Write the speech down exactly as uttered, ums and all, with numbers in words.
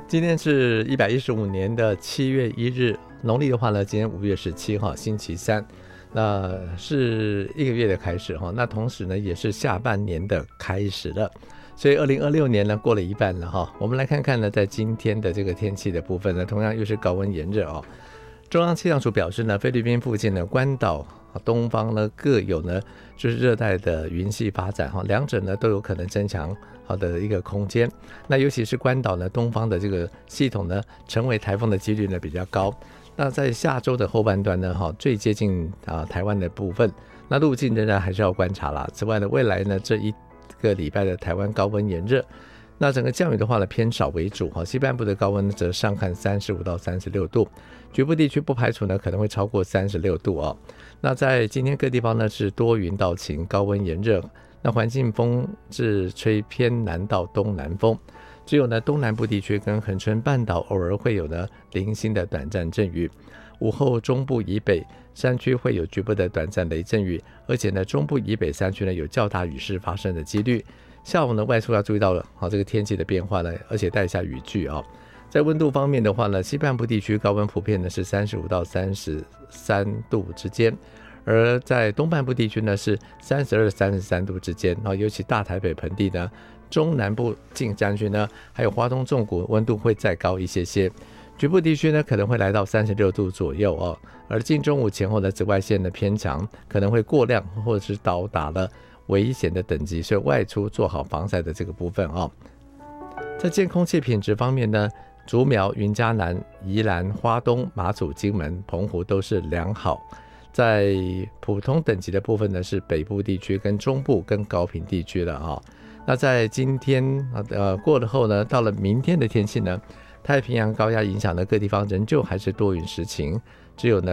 今天是一百一十五年的七月一日，农历的话呢，今天五月十七号星期三，那是一个月的开始哈。那同时呢，也是下半年的开始了，所以二零二六年呢过了一半了哈。我们来看看呢，在今天的这个天气的部分呢，同样又是高温炎热哦。中央气象署表示呢，菲律宾附近的关岛东方呢各有呢就是热带的云系发展哈，两者呢都有可能增强好的一个空间。那尤其是关岛呢东方的这个系统呢成为台风的几率呢比较高。那在下周的后半段呢哈，最接近啊台湾的部分，那路径仍然还是要观察啦。此外呢，未来呢这一个礼拜的台湾高温炎热。那整个降雨的话呢偏少为主，西半部的高温则上看三十五到三十六度，局部地区不排除呢可能会超过三十六度哦。那在今天各地方呢是多云到晴，高温炎热，那环境风是吹偏南到东南风，只有呢东南部地区跟恒春半岛偶尔会有呢零星的短暂阵雨，午后中部以北山区会有局部的短暂雷阵雨，而且呢中部以北山区呢有较大雨势发生的几率。下午呢外出要注意到了、哦、这个天气的变化呢，而且带一下雨具哦。在温度方面的话呢，西半部地区高温普遍呢是三十五到三十三度之间，而在东半部地区呢是三十二到三十三度之间、哦、尤其大台北盆地呢，中南部近山区呢，还有花东纵谷温度会再高一些些，局部地区呢可能会来到三十六度左右哦。而近中午前后的紫外线的偏强，可能会过量或者是到达了危险的等级，所以外出做好防晒的这个部分哦。在健空气品质方面呢，竹苗、云嘉南、宜兰、花东、马祖、金门、澎湖都是良好。在普通等级的部分呢，是北部地区跟中部跟高屏地区了啊、哦。那在今天呃过了后呢，到了明天的天气呢，太平洋高压影响的各地方仍旧还是多云时晴，只有呢